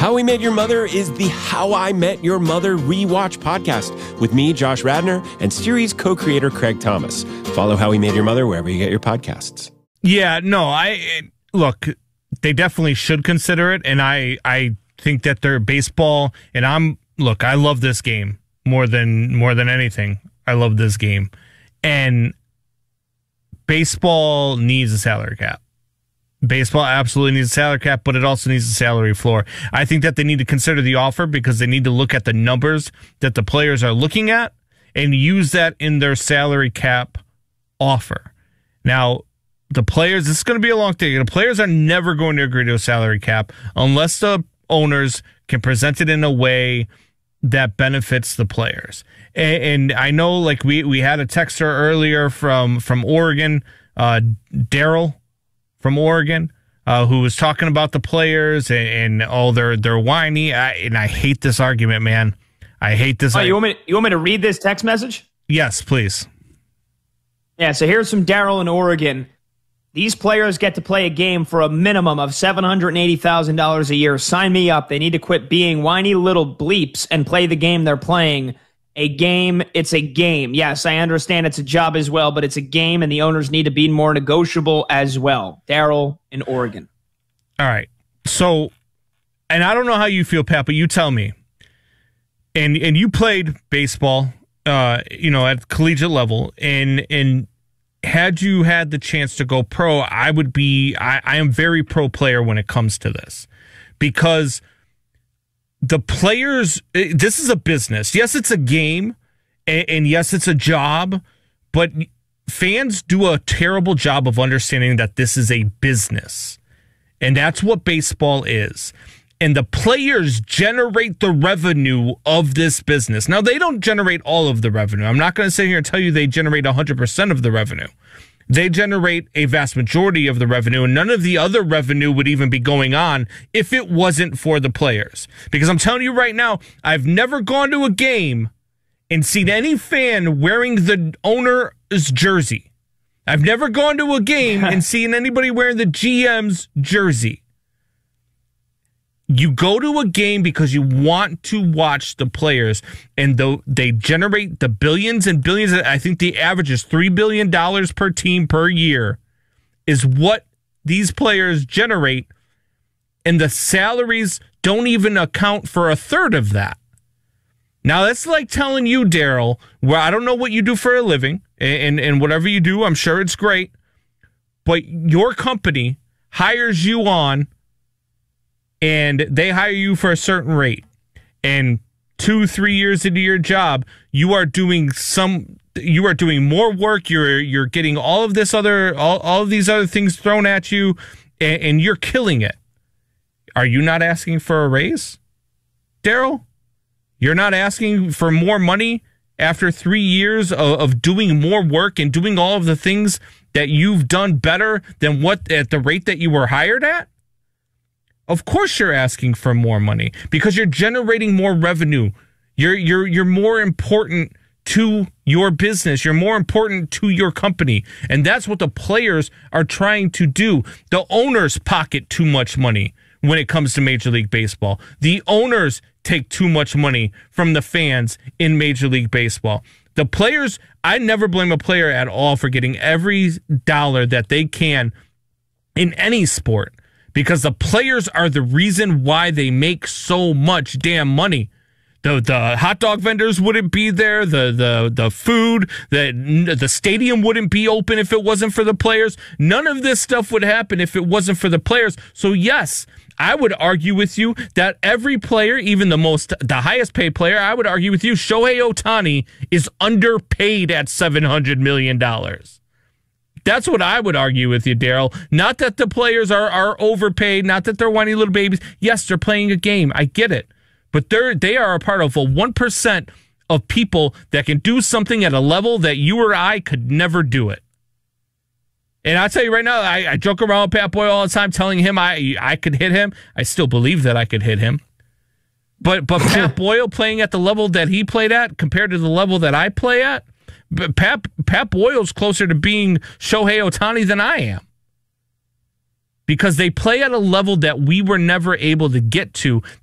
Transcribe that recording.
How We Met Your Mother is the How I Met Your Mother rewatch podcast with me, Josh Radnor, and series co-creator Craig Thomas. Follow How We Met Your Mother wherever you get your podcasts. Yeah, no, look, they definitely should consider it, and I think that their baseball, and I love this game more than anything. I love this game. And baseball needs a salary cap. Baseball absolutely needs a salary cap, but it also needs a salary floor. I think that they need to consider the offer because they need to look at the numbers that the players are looking at and use that in their salary cap offer. Now, the players, this is going to be a long thing. The players are never going to agree to a salary cap unless the owners can present it in a way that benefits the players. And I know, like, we had a texter earlier from Oregon, Daryl from Oregon, who was talking about the players and they're whiny. I hate this argument, man. I hate this. You want me to read this text message? Yes, please. Yeah. So here's from Daryl in Oregon. These players get to play a game for a minimum of $780,000 a year. Sign me up. They need to quit being whiny little bleeps and play the game they're playing. A game, it's a game. Yes, I understand it's a job as well, but it's a game, and the owners need to be more negotiable as well. Daryl in Oregon. All right. So, and I don't know how you feel, Pat, but you tell me. And you played baseball, at collegiate level, and had you had the chance to go pro, I am very pro player when it comes to this, because the players, this is a business. Yes, it's a game, and yes, it's a job, but fans do a terrible job of understanding that this is a business, and that's what baseball is. And the players generate the revenue of this business. Now, they don't generate all of the revenue. I'm not going to sit here and tell you they generate 100% of the revenue. They generate a vast majority of the revenue, and none of the other revenue would even be going on if it wasn't for the players. Because I'm telling you right now, I've never gone to a game and seen any fan wearing the owner's jersey. I've never gone to a game and seen anybody wearing the GM's jersey. You go to a game because you want to watch the players, and they generate the billions and billions. I think the average is $3 billion per team per year is what these players generate, and the salaries don't even account for a third of that. Now, that's like telling you, Daryl, where I don't know what you do for a living, and whatever you do, I'm sure it's great, but your company hires you on, and they hire you for a certain rate, and 2-3 years into your job, you are doing more work. You're getting all of these other things thrown at you, and you're killing it. Are you not asking for a raise, Daryl? You're not asking for more money after 3 years of doing more work and doing all of the things that you've done better than what at the rate that you were hired at? Of course you're asking for more money because you're generating more revenue. You're more important to your business. You're more important to your company. And that's what the players are trying to do. The owners pocket too much money when it comes to Major League Baseball. The owners take too much money from the fans in Major League Baseball. The players, I never blame a player at all for getting every dollar that they can in any sport, because the players are the reason why they make so much damn money. The hot dog vendors wouldn't be there. The food, the stadium wouldn't be open if it wasn't for the players. None of this stuff would happen if it wasn't for the players. So yes, I would argue with you that every player, even the highest paid player, I would argue with you, Shohei Ohtani is underpaid at $700 million. That's what I would argue with you, Daryl. Not that the players are overpaid, not that they're whiny little babies. Yes, they're playing a game. I get it. But they are a part of a 1% of people that can do something at a level that you or I could never do it. And I'll tell you right now, I joke around with Pat Boyle all the time, telling him I could hit him. I still believe that I could hit him. But Pat Boyle playing at the level that he played at compared to the level that I play at, Pat Boyle's closer to being Shohei Ohtani than I am. Because they play at a level that we were never able to get to.